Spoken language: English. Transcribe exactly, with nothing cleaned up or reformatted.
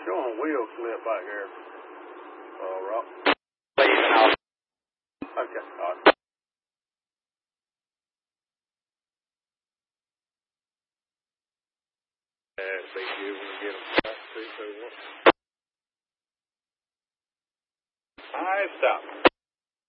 Showing wheel slip back here. Uh, Rock. Leaving out. Okay, all right. That'd be good when we get them back. Three, two, one. All right, stop.